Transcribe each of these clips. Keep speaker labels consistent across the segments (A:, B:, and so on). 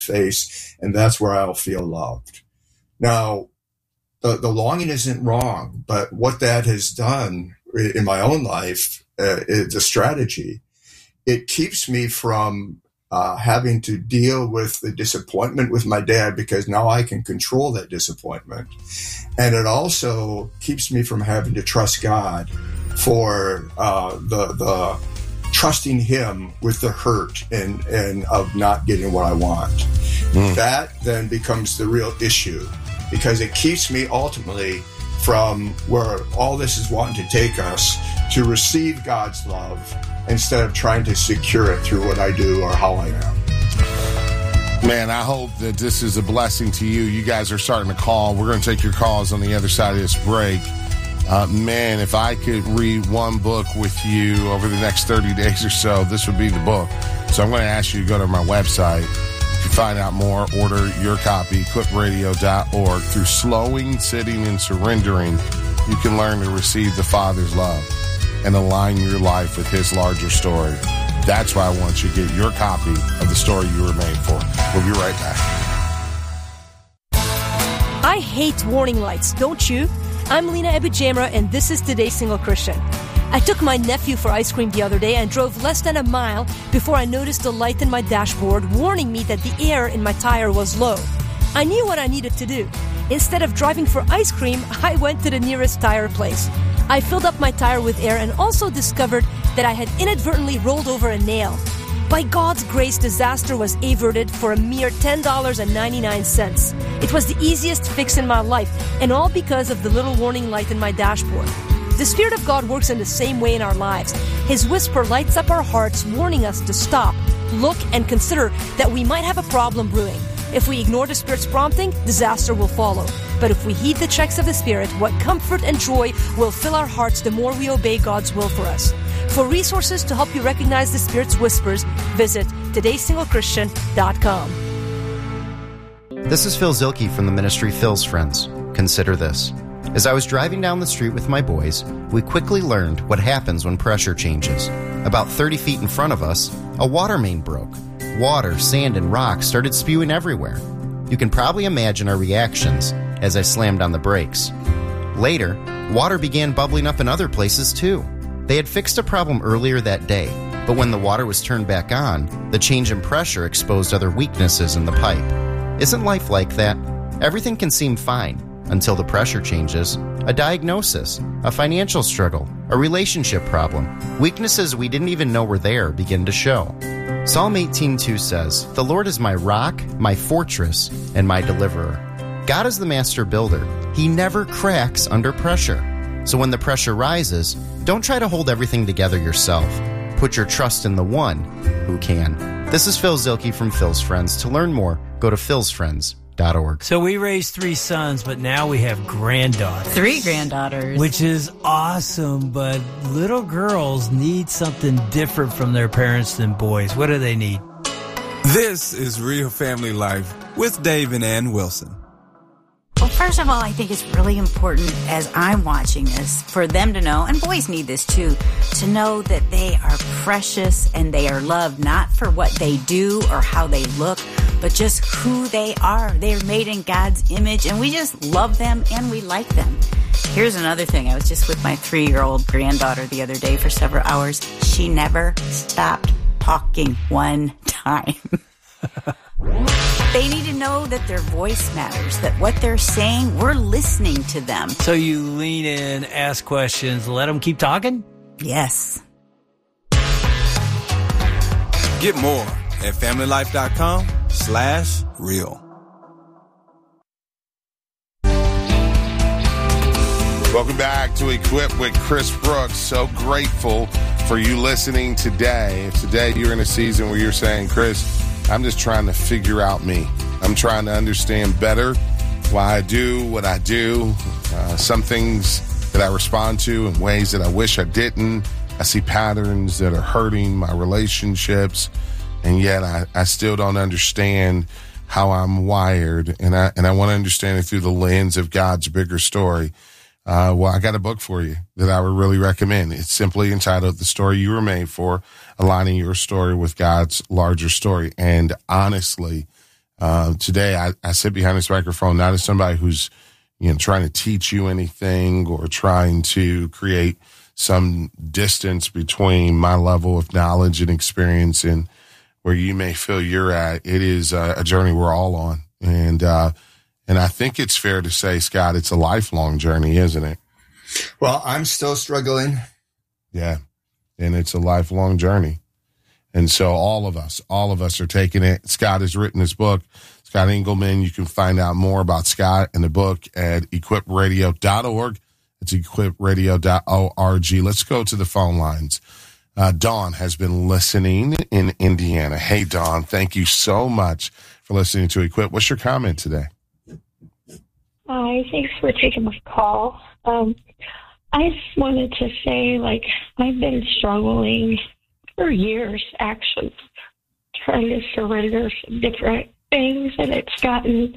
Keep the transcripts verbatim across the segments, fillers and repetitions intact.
A: face, and that's where I'll feel loved. Now, the, the longing isn't wrong, but what that has done in my own life uh, is a strategy. It keeps me from uh, having to deal with the disappointment with my dad, because now I can control that disappointment. And it also keeps me from having to trust God for uh, the the trusting him with the hurt and, and of not getting what I want. Mm. That then becomes the real issue, because it keeps me ultimately from where all this is wanting to take us, to receive God's love instead of trying to secure it through what I do or how I am.
B: Man, I hope that this is a blessing to you. You guys are starting to call. We're going to take your calls on the other side of this break. Uh, man, if I could read one book with you over the next thirty days or so, this would be the book. So I'm going to ask you to go to my website. You can find out more, order your copy, equip radio dot org. Through slowing, sitting, and surrendering, you can learn to receive the Father's love and align your life with his larger story. That's why I want you to get your copy of The Story You Were Made For. We'll be right back.
C: I hate warning lights, don't you? I'm Lena Ebujamra, and this is Today's Single Christian. I took my nephew for ice cream the other day and drove less than a mile before I noticed a light in my dashboard warning me that the air in my tire was low. I knew what I needed to do. Instead of driving for ice cream, I went to the nearest tire place. I filled up my tire with air and also discovered that I had inadvertently rolled over a nail. By God's grace, disaster was averted for a mere ten dollars and ninety-nine cents. It was the easiest fix in my life, and all because of the little warning light in my dashboard. The Spirit of God works in the same way in our lives. His whisper lights up our hearts, warning us to stop, look, and consider that we might have a problem brewing. If we ignore the Spirit's prompting, disaster will follow. But if we heed the checks of the Spirit, what comfort and joy will fill our hearts the more we obey God's will for us. For resources to help you recognize the Spirit's whispers, visit todays single christian dot com.
D: This is Phil Zielke from the ministry Phil's Friends. Consider this. As I was driving down the street with my boys, we quickly learned what happens when pressure changes. About thirty feet in front of us, a water main broke. Water, sand, and rocks started spewing everywhere. You can probably imagine our reactions as I slammed on the brakes. Later, water began bubbling up in other places too. They had fixed a problem earlier that day, but when the water was turned back on, the change in pressure exposed other weaknesses in the pipe. Isn't life like that? Everything can seem fine until the pressure changes. A diagnosis, a financial struggle, a relationship problem, weaknesses we didn't even know were there begin to show. Psalm eighteen two says, "The Lord is my rock, my fortress, and my deliverer." God is the master builder. He never cracks under pressure. So when the pressure rises, don't try to hold everything together yourself. Put your trust in the one who can. This is Phil Zielke from Phil's Friends. To learn more, go to phils friends dot org.
E: So we raised three sons, but now we have granddaughters.
F: Three granddaughters.
E: Which is awesome, but little girls need something different from their parents than boys. What do they need?
G: This is Real Family Life with Dave and Ann Wilson.
F: Well, first of all, I think it's really important as I'm watching this for them to know, and boys need this too, to know that they are precious and they are loved not for what they do or how they look, but just who they are. They are made in God's image, and we just love them and we like them. Here's another thing. I was just with my three-year-old granddaughter the other day for several hours. She never stopped talking one time. They need to know that their voice matters, that what they're saying, we're listening to them.
E: So you lean in, ask questions, let them keep talking?
F: Yes.
G: Get more at familylife.com slash real.
B: Welcome back to Equip with Chris Brooks. So grateful for you listening today. If today you're in a season where you're saying, Chris, I'm just trying to figure out me. I'm trying to understand better why I do what I do. Uh, some things that I respond to in ways that I wish I didn't. I see patterns that are hurting my relationships, and yet I, I still don't understand how I'm wired, and I and I want to understand it through the lens of God's bigger story. Uh, well, I got a book for you that I would really recommend. It's simply entitled The Story You Were Made For, Aligning Your Story with God's Larger Story. And honestly, Uh, today, I, I sit behind this microphone not as somebody who's, you know, trying to teach you anything or trying to create some distance between my level of knowledge and experience and where you may feel you're at. It is a, a journey we're all on. And, uh, and I think it's fair to say, Scott, it's a lifelong journey, isn't it?
A: Well, I'm still struggling.
B: Yeah. And it's a lifelong journey. And so all of us, all of us are taking it. Scott has written his book, Scott Engelman. You can find out more about Scott and the book at equip radio dot org. It's equip radio dot org. Let's go to the phone lines. Uh, Dawn has been listening in Indiana. Hey, Dawn, thank you so much for listening to Equip. What's your comment today?
H: Hi, thanks for taking my call. Um, I just wanted to say, like, I've been struggling for years, actually, trying to surrender some different things, and it's gotten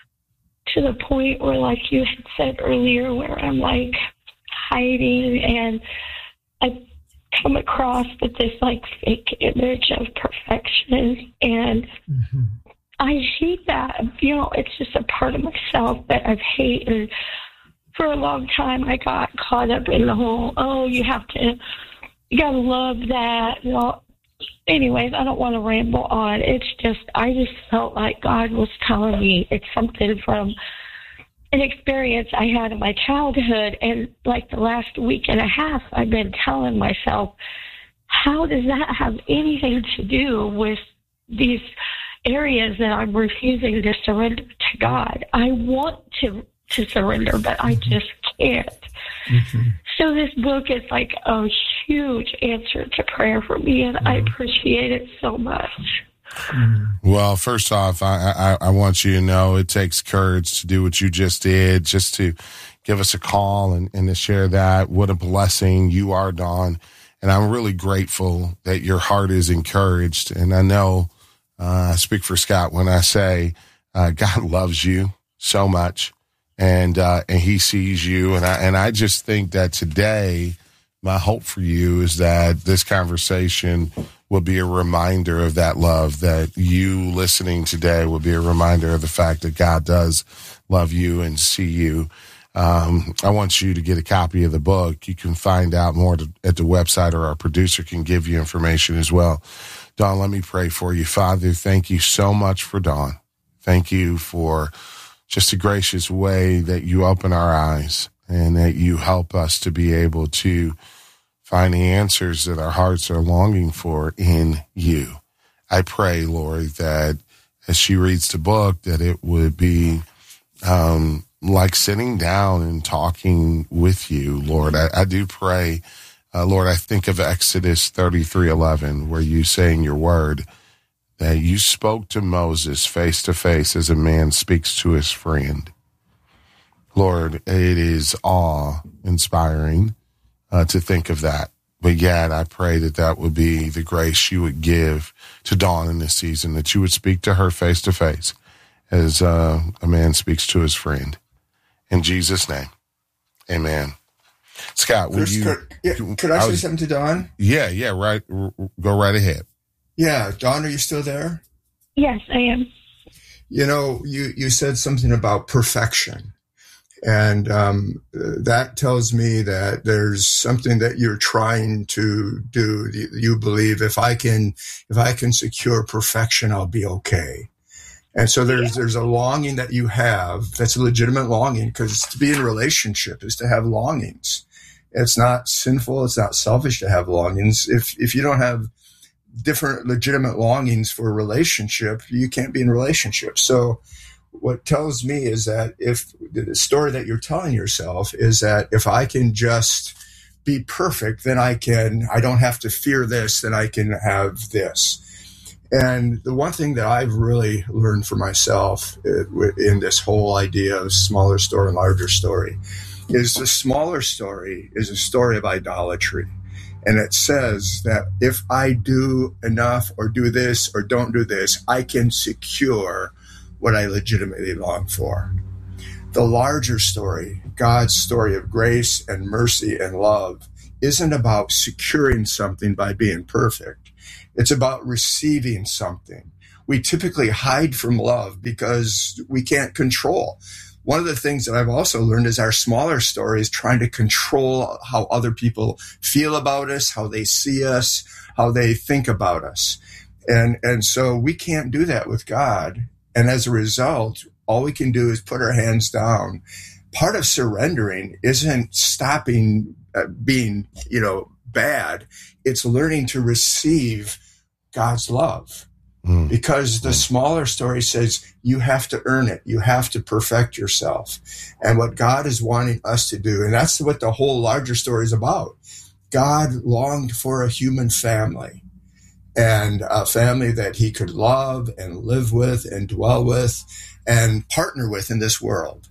H: to the point where, like you had said earlier, where I'm, like, hiding, and I come across with this, like, fake image of perfection, and mm-hmm. I hate that. You know, it's just a part of myself that I've hated. For a long time, I got caught up in the whole, oh, you have to, you got to love that. You know, anyways, I don't want to ramble on. It's just, I just felt like God was telling me it's something from an experience I had in my childhood. And like the last week and a half, I've been telling myself, how does that have anything to do with these areas that I'm refusing to surrender to God? I want to to surrender, but I just can't. Mm-hmm. So this book is like a huge answer to prayer for me, and mm-hmm. I appreciate it so much.
B: Well, first off, I, I, I want you to know it takes courage to do what you just did, just to give us a call and, and to share that. What a blessing you are, Dawn. And I'm really grateful that your heart is encouraged. And I know uh, I speak for Scott when I say uh, God loves you so much. And, uh, and he sees you. And I, and I just think that today, my hope for you is that this conversation will be a reminder of that love, that you listening today will be a reminder of the fact that God does love you and see you. Um, I want you to get a copy of the book. You can find out more at the website, or our producer can give you information as well. Dawn, let me pray for you. Father, thank you so much for Dawn. Thank you for just a gracious way that you open our eyes and that you help us to be able to find the answers that our hearts are longing for in you. I pray, Lord, that as she reads the book, that it would be um, like sitting down and talking with you, Lord. I, I do pray, uh, Lord, I think of Exodus thirty-three eleven, where you say in your word that you spoke to Moses face to face as a man speaks to his friend. Lord, it is awe-inspiring uh, to think of that. But yet, I pray that that would be the grace you would give to Dawn in this season, that you would speak to her face to face as uh, a man speaks to his friend. In Jesus' name, amen. Scott, would you...
A: Could, yeah, could I, I say was, something to Dawn?
B: Yeah, yeah, right. Go right ahead.
A: Yeah, Dawn, are you still there?
H: Yes, I am.
A: You know, you, you said something about perfection. And um, that tells me that there's something that you're trying to do. You believe if I can, if I can secure perfection, I'll be okay. And so there's yeah. there's a longing that you have that's a legitimate longing, because to be in a relationship is to have longings. It's not sinful. It's not selfish to have longings. If if you don't have different legitimate longings for a relationship, you can't be in a relationship. So what tells me is that if the story that you're telling yourself is that if I can just be perfect, then I can, I don't have to fear this, then I can have this. And the one thing that I've really learned for myself in this whole idea of smaller story and larger story is the smaller story is a story of idolatry. And it says that if I do enough or do this or don't do this, I can secure what I legitimately long for. The larger story, God's story of grace and mercy and love, isn't about securing something by being perfect. It's about receiving something. we typically hide from love because we can't control. One of the things that I've also learned is our smaller story is trying to control how other people feel about us, how they see us, how they think about us. And, and so we can't do that with God. And as a result, all we can do is put our hands down. Part of surrendering isn't stopping uh, being, you know, bad. It's learning to receive God's love. Mm. Because the smaller story says you have to earn it. You have to perfect yourself. And what God is wanting us to do, and that's what the whole larger story is about. God longed for a human family, and a family that he could love and live with and dwell with and partner with in this world.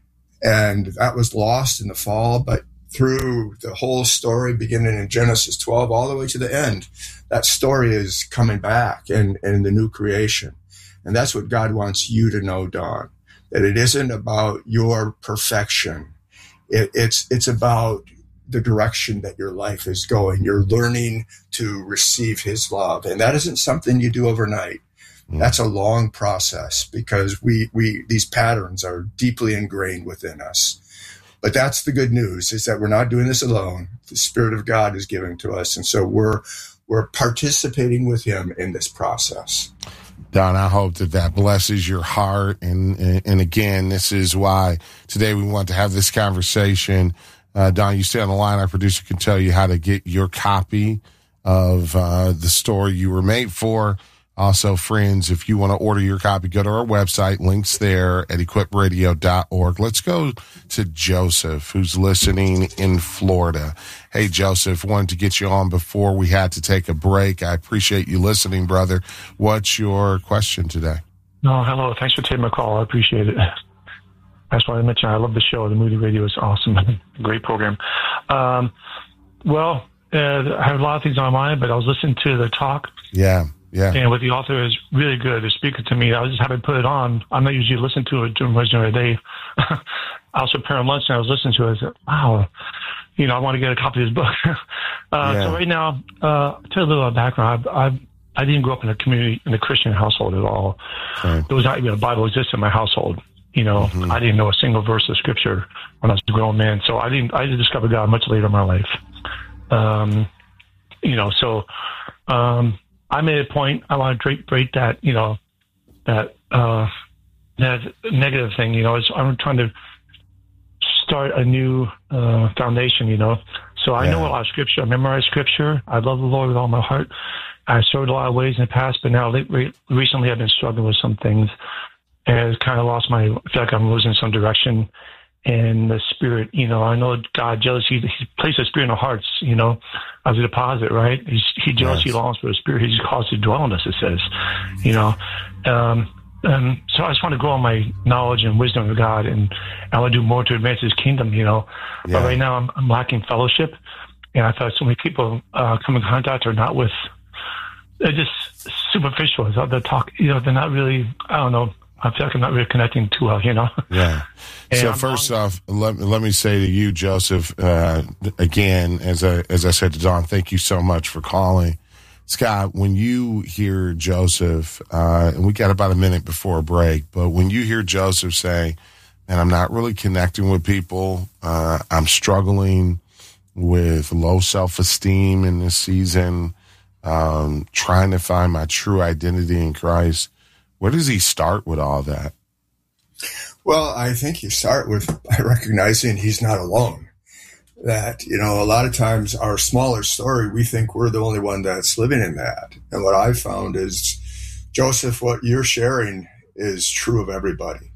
A: And that was lost in the fall, but through the whole story, beginning in Genesis twelve, all the way to the end, that story is coming back in, in the new creation. And that's what God wants you to know, Dawn, that it isn't about your perfection. It, it's, it's about the direction that your life is going. You're learning to receive his love. And that isn't something you do overnight. Mm. That's a long process because we, we, these patterns are deeply ingrained within us. But that's the good news, is that we're not doing this alone. The Spirit of God is giving to us. And so we're, we're participating with him in this process.
B: Don, I hope that that blesses your heart. And, and, and again, this is why today we want to have this conversation. Uh, Don, you stay on the line. Our producer can tell you how to get your copy of uh, the story you were made for. Also, friends, if you want to order your copy, go to our website. Links there at equip radio dot org. Let's go to Joseph, who's listening in Florida. Hey, Joseph, wanted to get you on before we had to take a break. I appreciate you listening, brother. What's your question today?
I: No, hello. Thanks for taking my call. I appreciate it. That's why I mentioned I love the show. The Moody Radio is awesome. Great program. Um, well, uh, I have a lot of things on my mind, but I was listening to the talk.
B: Yeah. Yeah.
I: And what the author is really good. It's speaking to me. I was just having put it on. I'm not usually listening to it during the day. I was preparing lunch and I was listening to it. I said, wow, you know, I want to get a copy of this book. uh, yeah. So right now, uh, to tell you a little bit of background, I, I, I didn't grow up in a community, in a Christian household at all. Right. There was not even a Bible existed in my household. You know, mm-hmm. I didn't know a single verse of scripture when I was a grown man. So I didn't, I discovered God much later in my life. Um, you know, so, um, I made a point. I want to break, break that, you know, that uh, that negative thing. You know, it's, I'm trying to start a new uh, foundation. You know, so I yeah. know a lot of scripture. I memorize scripture. I love the Lord with all my heart. I served a lot of ways in the past, but now recently I've been struggling with some things, and kind of lost my. I feel like I'm losing some direction. And the Spirit, you know, I know God jealousy, he placed the Spirit in our hearts, you know, as a deposit, right? He's, he jealously yes. longs for the Spirit. He's caused to dwell in us, it says, you know. Um, um, so I just want to grow in my knowledge and wisdom of God, and I want to do more to advance his kingdom, you know. Yeah. But right now I'm, I'm lacking fellowship, and I thought so many people uh, come in contact are not with, they're just superficial. They talk, you know, they're not really, I don't know, I feel like I'm not really connecting too well, you know?
B: Yeah. So I'm first wrong. off, let, let me say to you, Joseph, uh, again, as I, as I said to Don, thank you so much for calling. Scott, when you hear Joseph, uh, and we got about a minute before a break, but when you hear Joseph say, and I'm not really connecting with people, uh, I'm struggling with low self-esteem in this season, um, trying to find my true identity in Christ, where does he start with all that?
A: Well, I think you start with by recognizing he's not alone. That, you know, a lot of times our smaller story, we think we're the only one that's living in that. And what I've found is, Joseph, what you're sharing is true of everybody.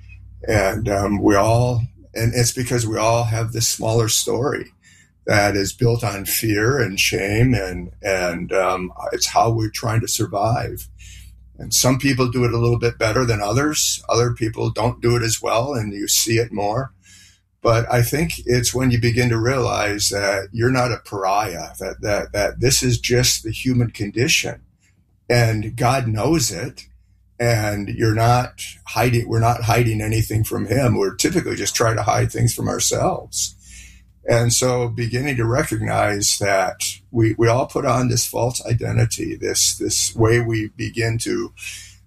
A: And um, we all, and it's because we all have this smaller story that is built on fear and shame, and, and um, it's how we're trying to survive. And some people do it a little bit better than others. Other people don't do it as well, and you see it more. But I think it's when you begin to realize that you're not a pariah, that that that this is just the human condition, and God knows it, and you're not hiding. We're not hiding anything from him. We're typically just trying to hide things from ourselves. And so beginning to recognize that we, we all put on this false identity, this this way we begin to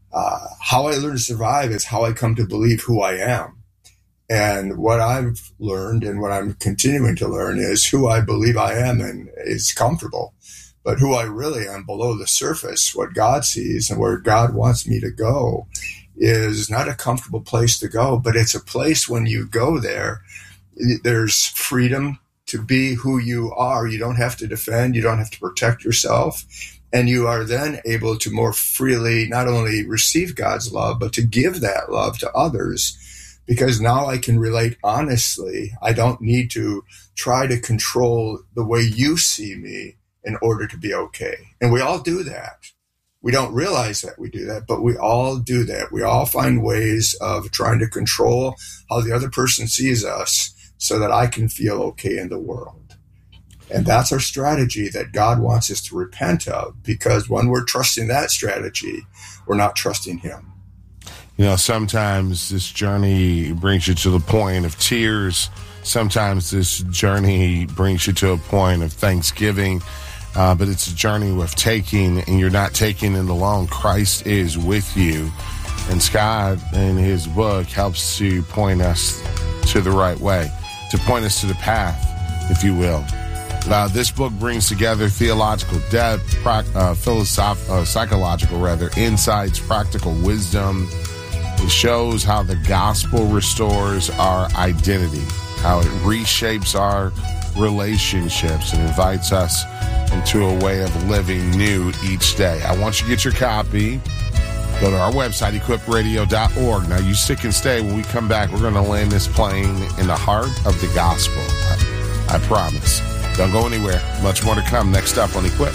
A: Uh, how I learn to survive is how I come to believe who I am. And what I've learned and what I'm continuing to learn is who I believe I am and is comfortable. But who I really am below the surface, what God sees and where God wants me to go, is not a comfortable place to go, but it's a place when you go there, there's freedom to be who you are. You don't have to defend. You don't have to protect yourself. And you are then able to more freely not only receive God's love, but to give that love to others. Because now I can relate honestly. I don't need to try to control the way you see me in order to be okay. And we all do that. We don't realize that we do that, but we all do that. We all find ways of trying to control how the other person sees us so that I can feel okay in the world. And that's our strategy that God wants us to repent of, because when we're trusting that strategy, we're not trusting him.
B: You know, sometimes this journey brings you to the point of tears. Sometimes this journey brings you to a point of thanksgiving. Uh, but it's a journey worth taking, and you're not taking it alone. Christ is with you. And Scott, in his book, helps to point us to the right way, to point us to the path, if you will. Uh, this book brings together theological depth, pra- uh, philosoph- uh, psychological, rather, insights, practical wisdom. It shows how the gospel restores our identity, how it reshapes our relationships and invites us into a way of living new each day. I want you to get your copy. Go to our website, equip radio dot org. Now, you stick and stay. When we come back, we're going to land this plane in the heart of the gospel. I, I promise. Don't go anywhere. Much more to come next up on Equip.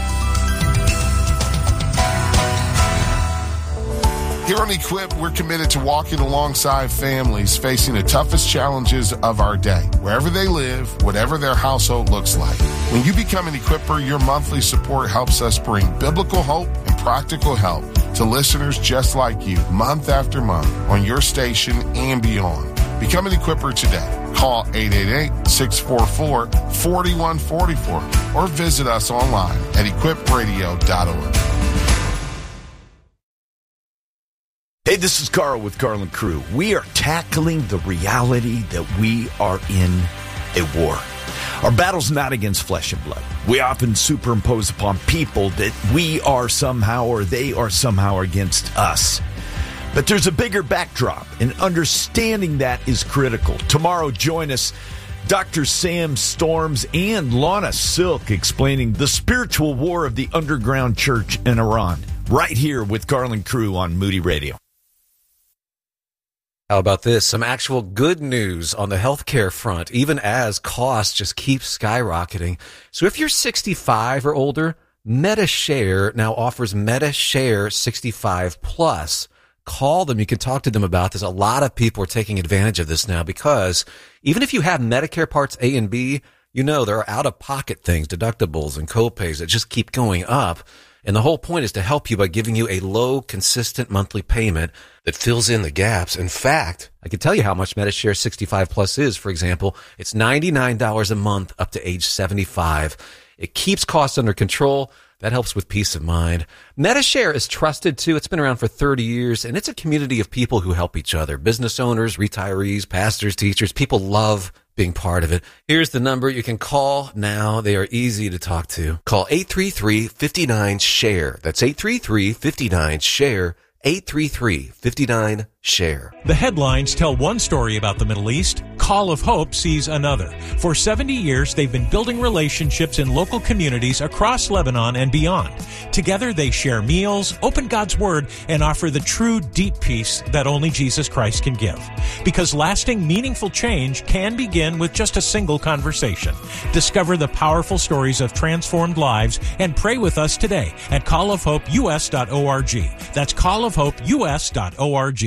B: Here on Equip, we're committed to walking alongside families facing the toughest challenges of our day, wherever they live, whatever their household looks like. When you become an Equipper, your monthly support helps us bring biblical hope and practical help to listeners just like you, month after month, on your station and beyond. Become an Equipper today. Call eight eight eight, six four four, four one four four or visit us online at equip radio dot org.
J: Hey, this is Carl with Carl and Crew. We are tackling the reality that we are in a war. Our battle's not against flesh and blood. We often superimpose upon people that we are somehow or they are somehow against us. But there's a bigger backdrop, and understanding that is critical. Tomorrow, join us, Doctor Sam Storms and Lana Silk, explaining the spiritual war of the underground church in Iran, right here with Carl and Crew on Moody Radio.
K: How about this? Some actual good news on the healthcare front, even as costs just keep skyrocketing. So if you're sixty-five or older, MediShare now offers MediShare sixty-five plus. Call them. You can talk to them about this. A lot of people are taking advantage of this now because even if you have Medicare Parts A and B, you know there are out-of-pocket things, deductibles and copays that just keep going up. And the whole point is to help you by giving you a low, consistent monthly payment that fills in the gaps. In fact, I can tell you how much MediShare sixty-five plus is. For example, it's ninety-nine dollars a month up to age seventy-five. It keeps costs under control. That helps with peace of mind. MediShare is trusted too. It's been around for thirty years, and it's a community of people who help each other. Business owners, retirees, pastors, teachers. People love being part of it. Here's the number you can call now. They are easy to talk to. Call eight three three, five nine, share. That's eight three three, five nine, share. eight three three, five nine, share.
L: The headlines tell one story about the Middle East. Call of Hope sees another. For seventy years, they've been building relationships in local communities across Lebanon and beyond. Together, they share meals, open God's Word, and offer the true, deep peace that only Jesus Christ can give. Because lasting, meaningful change can begin with just a single conversation. Discover the powerful stories of transformed lives and pray with us today at call of hope u s dot org. That's call of hope u s dot org.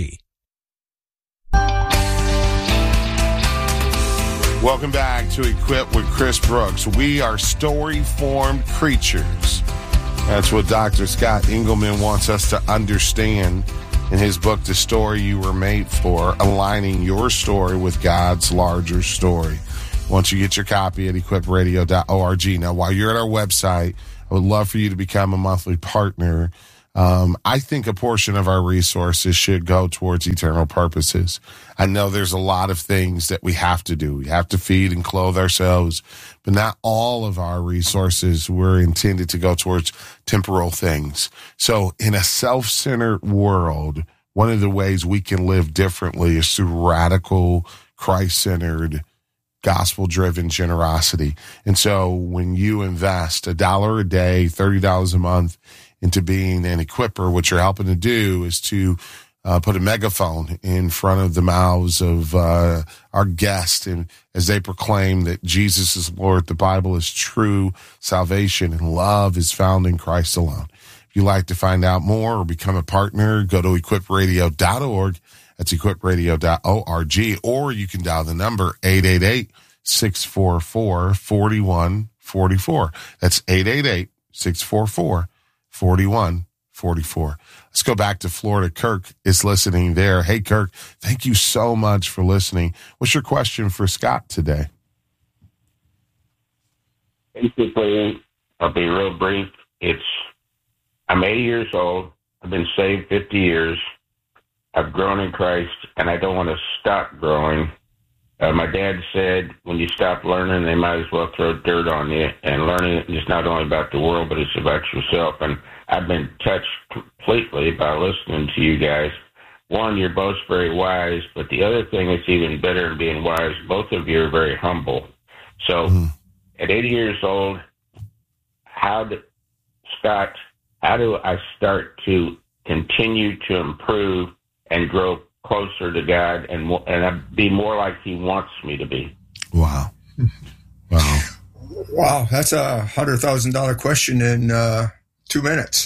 B: Welcome back to Equip with Chris Brooks. We are story-formed creatures. That's what Doctor Scott Engelman wants us to understand in his book, The Story You Were Made For, aligning your story with God's larger story. Once you get your copy at equip radio dot org. Now, while you're at our website, I would love for you to become a monthly partner. Um, I think a portion of our resources should go towards eternal purposes. I know there's a lot of things that we have to do. We have to feed and clothe ourselves, but not all of our resources were intended to go towards temporal things. So in a self-centered world, one of the ways we can live differently is through radical, Christ-centered, gospel-driven generosity. And so when you invest a dollar a day, thirty dollars a month into being an equipper, what you're helping to do is to uh, put a megaphone in front of the mouths of uh, our guests, and as they proclaim that Jesus is Lord, the Bible is true, salvation and love is found in Christ alone. If you'd like to find out more or become a partner, go to equip radio dot org. That's equip radio dot org, or you can dial the number eight eight eight, six four four, four one four four. That's eight eight eight, six four four, four one four four. Let's go back to Florida. Kirk is listening there. Hey, Kirk, thank you so much for listening. What's your question for Scott today?
M: Basically, I'll be real brief. It's, I'm eighty years old. I've been saved fifty years. I've grown in Christ, and I don't want to stop growing. Uh, my dad said, when you stop learning, they might as well throw dirt on you. And learning is not only about the world, but it's about yourself. And I've been touched completely by listening to you guys. One, you're both very wise, but the other thing that's even better than being wise, both of you are very humble. So mm. at eighty years old, how do, Scott, how do I start to continue to improve and grow closer to God and and be more like He wants me to be?
B: Wow. Wow.
A: Wow, that's a one hundred thousand dollars question in uh, two minutes.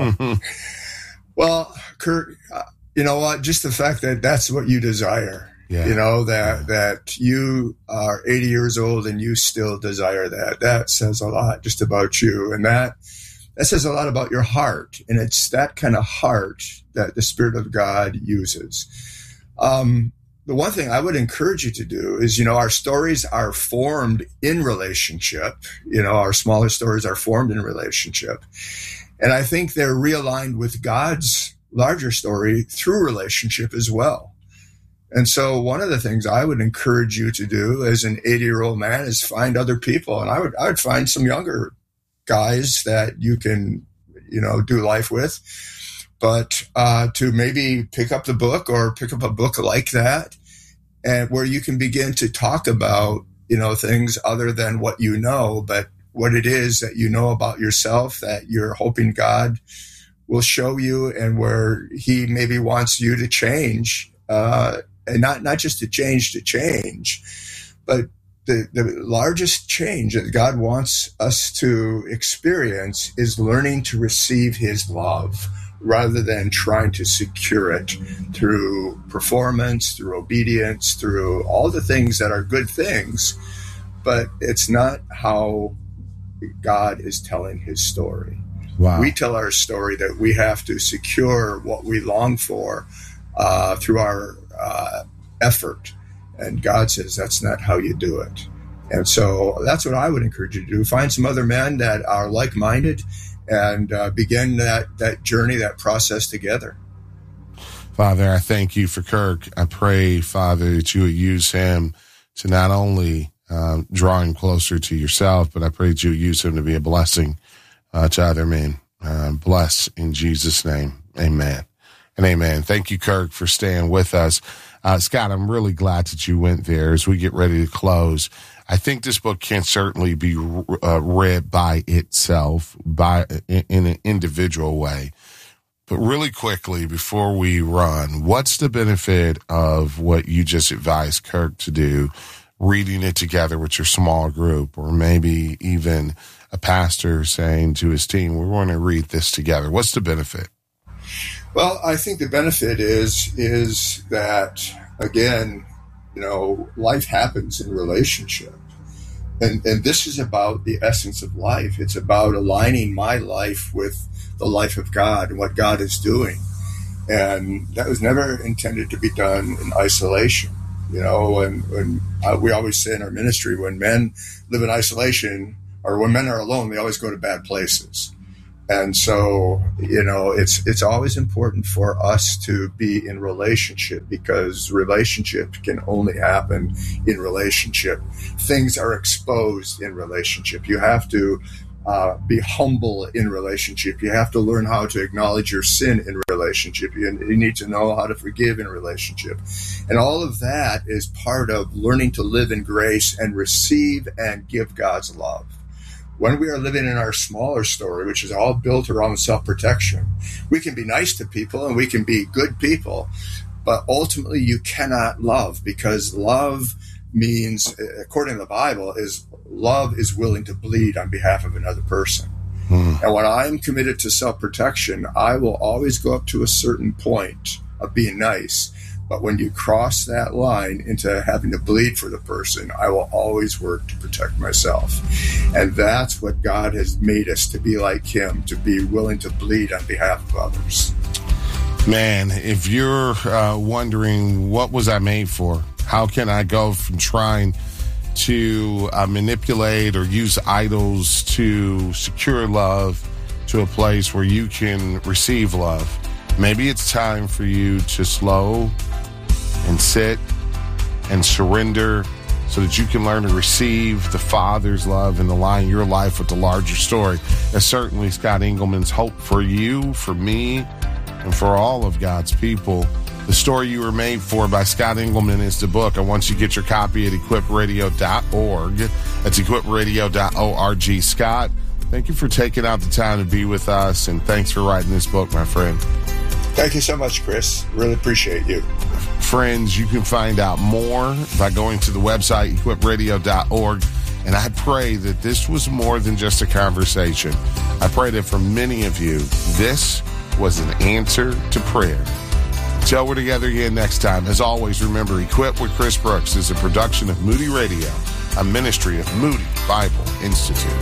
A: Well, Kurt, uh, you know what? Just the fact that that's what you desire, yeah. you know, that, yeah. that you are eighty years old and you still desire that, that says a lot just about you. And that That says a lot about your heart, and it's that kind of heart that the Spirit of God uses. Um, the one thing I would encourage you to do is, you know, our stories are formed in relationship. You know, our smaller stories are formed in relationship. And I think they're realigned with God's larger story through relationship as well. And so one of the things I would encourage you to do as an eighty-year-old man is find other people. And I would I would find some younger guys that you can, you know, do life with, but uh, to maybe pick up the book or pick up a book like that, and where you can begin to talk about, you know, things other than what you know, but what it is that you know about yourself that you're hoping God will show you, and where He maybe wants you to change, uh, and not, not just to change to change, but The, the largest change that God wants us to experience is learning to receive His love rather than trying to secure it through performance, through obedience, through all the things that are good things. But it's not how God is telling His story. Wow. We tell our story that we have to secure what we long for uh, through our uh, effort. And God says that's not how you do it. And so that's what I would encourage you to do. Find some other men that are like-minded and uh, begin that, that journey, that process together.
B: Father, I thank you for Kirk. I pray, Father, that you would use him to not only uh, draw him closer to yourself, but I pray that you would use him to be a blessing uh, to other men. Uh, bless in Jesus' name. Amen. And amen. Thank you, Kirk, for staying with us. Uh, Scott, I'm really glad that you went there as we get ready to close. I think this book can certainly be uh, read by itself, by in, in an individual way. But really quickly, before we run, what's the benefit of what you just advised Kirk to do, reading it together with your small group, or maybe even a pastor saying to his team, we're going to read this together? What's the benefit?
A: Well, I think the benefit is is that, again, you know, life happens in relationship. And and this is about the essence of life. It's about aligning my life with the life of God and what God is doing. And that was never intended to be done in isolation. You know, and, and uh, we always say in our ministry, when men live in isolation, or when men are alone, they always go to bad places. And so, you know, it's it's always important for us to be in relationship, because relationship can only happen in relationship. Things are exposed in relationship. You have to uh, be humble in relationship. You have to learn how to acknowledge your sin in relationship. You, you need to know how to forgive in relationship. And all of that is part of learning to live in grace and receive and give God's love. When we are living in our smaller story, which is all built around self-protection, we can be nice to people and we can be good people, but ultimately you cannot love, because love means, according to the Bible, is love is willing to bleed on behalf of another person. Hmm. And when I'm committed to self-protection, I will always go up to a certain point of being nice. But when you cross that line into having to bleed for the person, I will always work to protect myself. And that's what God has made us to be like him, to be willing to bleed on behalf of others.
B: Man, if you're uh, wondering, what was I made for? How can I go from trying to uh, manipulate or use idols to secure love to a place where you can receive love? Maybe it's time for you to slow and sit and surrender so that you can learn to receive the Father's love and align your life with the larger story. That's certainly Scott Engelman's hope for you, for me, and for all of God's people. The Story You Were Made For by Scott Engelman is the book. I want you to get your copy at equip radio dot org. That's equip radio dot org. Scott, thank you for taking out the time to be with us, and thanks for writing this book, my friend.
A: Thank you so much, Chris. Really appreciate you.
B: Friends, you can find out more by going to the website, equip radio dot org. And I pray that this was more than just a conversation. I pray that for many of you, this was an answer to prayer. Until we're together again next time, as always, remember, Equip with Chris Brooks is a production of Moody Radio, a ministry of Moody Bible Institute.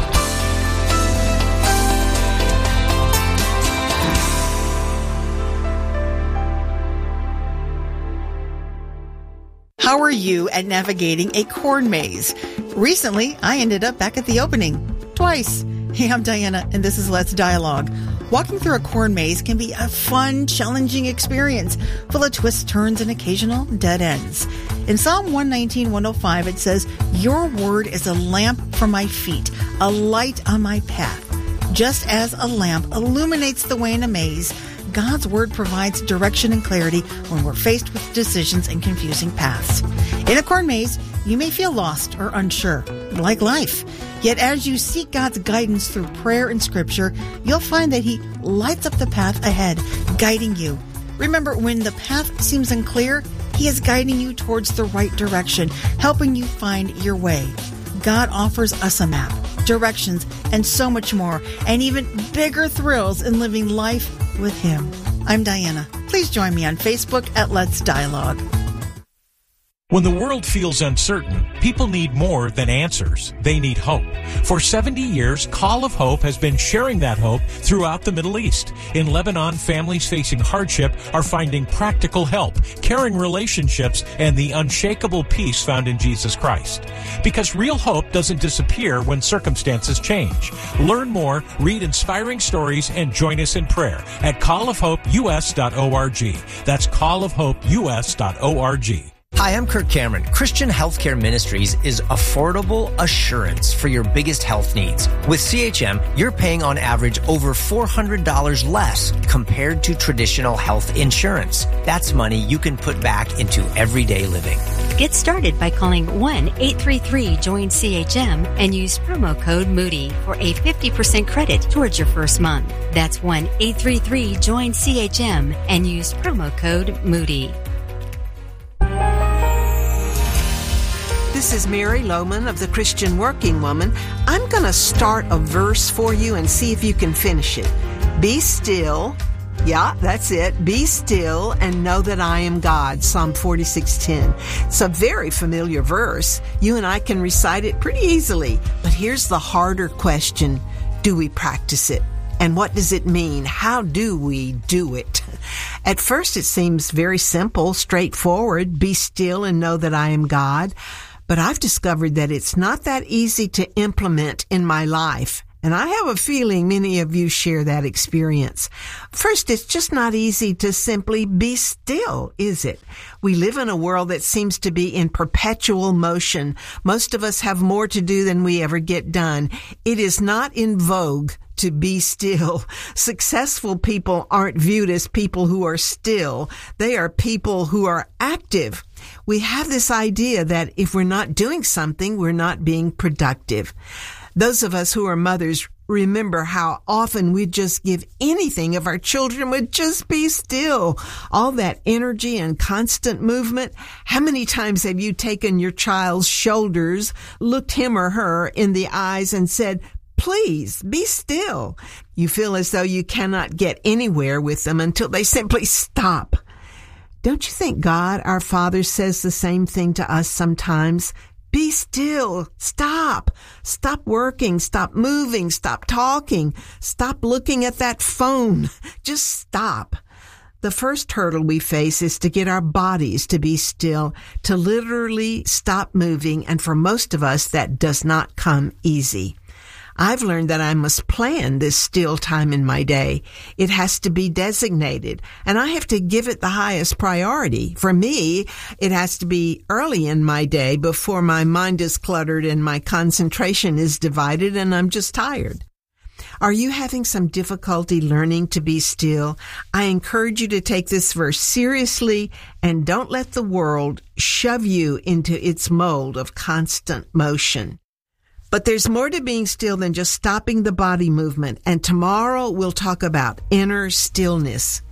N: How are you at navigating a corn maze? Recently, I ended up back at the opening. Twice. Hey, I'm Diana, and this is Let's Dialogue. Walking through a corn maze can be a fun, challenging experience, full of twists, turns, and occasional dead ends. In Psalm one nineteen, one oh five, it says, "Your word is a lamp for my feet, a light on my path." Just as a lamp illuminates the way in a maze, God's word provides direction and clarity when we're faced with decisions and confusing paths. In a corn maze, you may feel lost or unsure, like life. Yet as you seek God's guidance through prayer and scripture, you'll find that he lights up the path ahead, guiding you. Remember, when the path seems unclear, he is guiding you towards the right direction, helping you find your way. God offers us a map, directions, and so much more, and even bigger thrills in living life with him. I'm Diana. Please join me on Facebook at Let's Dialogue.
L: When the world feels uncertain, people need more than answers. They need hope. For seventy years, Call of Hope has been sharing that hope throughout the Middle East. In Lebanon, families facing hardship are finding practical help, caring relationships, and the unshakable peace found in Jesus Christ. Because real hope doesn't disappear when circumstances change. Learn more, read inspiring stories, and join us in prayer at call of hope u s dot org. That's call of hope u s dot org.
O: Hi, I'm Kirk Cameron. Christian Healthcare Ministries is affordable assurance for your biggest health needs. With C H M, you're paying on average over four hundred dollars less compared to traditional health insurance. That's money you can put back into everyday living.
P: Get started by calling one eight three three join C H M and use promo code Moody for a fifty percent credit towards your first month. That's one eight three three join C H M and use promo code Moody.
Q: This is Mary Lohman of the Christian Working Woman. I'm going to start a verse for you and see if you can finish it. Be still. Yeah, that's it. Be still and know that I am God. Psalm forty-six ten. It's a very familiar verse. You and I can recite it pretty easily. But here's the harder question. Do we practice it? And what does it mean? How do we do it? At first, it seems very simple, straightforward. Be still and know that I am God. But I've discovered that it's not that easy to implement in my life. And I have a feeling many of you share that experience. First, it's just not easy to simply be still, is it? We live in a world that seems to be in perpetual motion. Most of us have more to do than we ever get done. It is not in vogue to be still. Successful people aren't viewed as people who are still. They are people who are active. We have this idea that if we're not doing something, we're not being productive. Those of us who are mothers remember how often we'd just give anything if our children would just be still. All that energy and constant movement. How many times have you taken your child's shoulders, looked him or her in the eyes and said, "Please be still"? You feel as though you cannot get anywhere with them until they simply stop. Don't you think God, our Father, says the same thing to us sometimes? Be still. Stop. Stop working. Stop moving. Stop talking. Stop looking at that phone. Just stop. The first hurdle we face is to get our bodies to be still, to literally stop moving, and for most of us, that does not come easy. I've learned that I must plan this still time in my day. It has to be designated, and I have to give it the highest priority. For me, it has to be early in my day before my mind is cluttered and my concentration is divided and I'm just tired. Are you having some difficulty learning to be still? I encourage you to take this verse seriously and don't let the world shove you into its mold of constant motion. But there's more to being still than just stopping the body movement, and tomorrow we'll talk about inner stillness.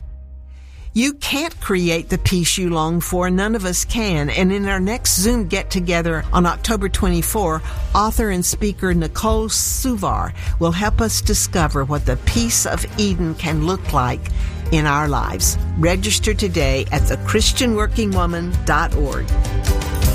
Q: You can't create the peace you long for. None of us can. And in our next Zoom get-together on October twenty-fourth, author and speaker Nicole Suvar will help us discover what the peace of Eden can look like in our lives. Register today at the christian working woman dot org.